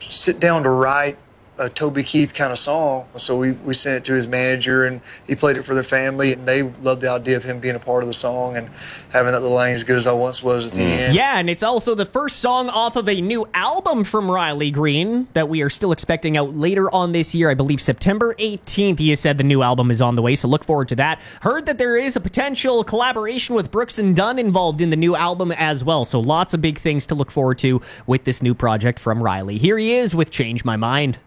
sit down to write a Toby Keith kind of song. So we sent it to his manager, and he played it for their family, and they loved the idea of him being a part of the song and having that little "I Ain't As Good As I Once Was" at the end. Yeah, and it's also the first song off of a new album from Riley Green that we are still expecting out later on this year. I believe September 18th, he has said the new album is on the way, so look forward to that. Heard that there is a potential collaboration with Brooks and Dunn involved in the new album as well, so lots of big things to look forward to with this new project from Riley. Here he is with Change My Mind.